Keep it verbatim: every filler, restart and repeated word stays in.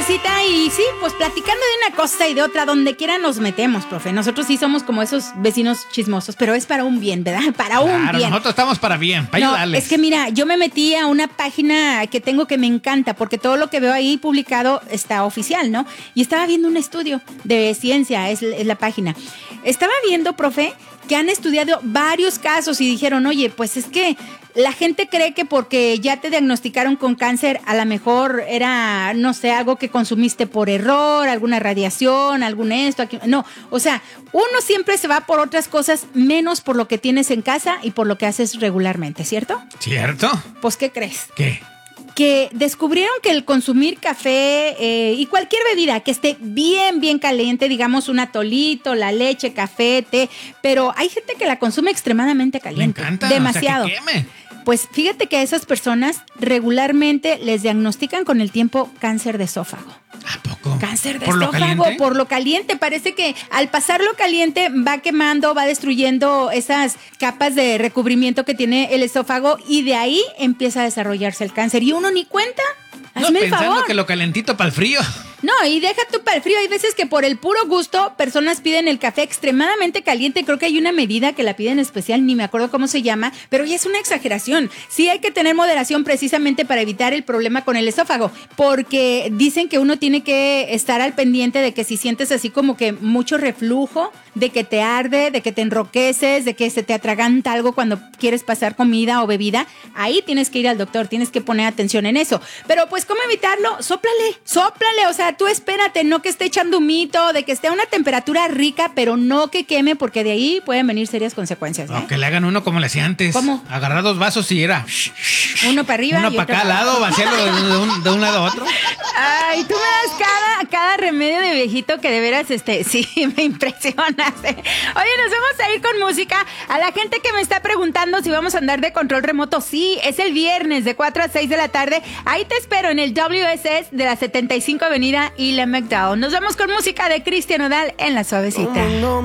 suavecita y sí, pues platicando de una cosa y de otra, donde quiera nos metemos, profe. Nosotros sí somos como esos vecinos chismosos, pero es para un bien, ¿verdad? Para un claro, bien. Nosotros estamos para bien, para no, ayudarles. Es que mira, yo me metí a una página que tengo que me encanta, porque todo lo que veo ahí publicado está oficial, ¿no? Y estaba viendo un estudio de ciencia, es, es la página. Estaba viendo, profe, que han estudiado varios casos y dijeron, oye, pues es que la gente cree que porque ya te diagnosticaron con cáncer, a lo mejor era, no sé, algo que consumiste por error, alguna radiación, algún esto, aquí. No, o sea, uno siempre se va por otras cosas, menos por lo que tienes en casa y por lo que haces regularmente, ¿cierto? ¿Cierto? Pues, ¿qué crees? ¿Qué? Que descubrieron que el consumir café eh, y cualquier bebida que esté bien, bien caliente, digamos un atolito, la leche, café, té, pero hay gente que la consume extremadamente caliente. Me encanta. Demasiado. O sea, que queme. Pues fíjate que a esas personas regularmente les diagnostican con el tiempo cáncer de esófago. ¿A poco? Cáncer de ¿Por lo esófago, caliente? por lo caliente. Parece que al pasarlo caliente va quemando, va destruyendo esas capas de recubrimiento que tiene el esófago y de ahí empieza a desarrollarse el cáncer. Y uno ni cuenta. No, Hazme el pensando favor. que lo calentito para el frío. No, y deja tú para el frío. Hay veces que por el puro gusto, personas piden el café extremadamente caliente. Creo que hay una medida que la piden especial, ni me acuerdo cómo se llama, pero ya es una exageración. Sí hay que tener moderación precisamente para evitar el problema con el esófago, porque dicen que uno tiene que estar al pendiente de que si sientes así como que mucho reflujo, de que te arde, de que te enroqueces, de que se te atraganta algo cuando quieres pasar comida o bebida, ahí tienes que ir al doctor, tienes que poner atención en eso. Pero pues, ¿cómo evitarlo? Sóplale, sóplale, o sea, tú espérate, no que esté echando humito, de que esté a una temperatura rica, pero no que queme, porque de ahí pueden venir serias consecuencias, ¿eh? O que le hagan uno como le hacía antes. ¿Cómo? Agarrar dos vasos y era... Uno para arriba Uno y para otro cada para lado, vaciarlo de, de un, de un lado a otro. Ay, tú me das cada, cada remedio de viejito que de veras, este, sí, me impresionas, ¿eh? Oye, nos vamos a ir con música. A la gente que me está preguntando si vamos a andar de control remoto, sí, es el viernes de cuatro a seis de la tarde. Ahí te espero en el W S S de la setenta y cinco Avenida y la McDowell. Nos vamos con música de Cristian Nodal en La Suavecita.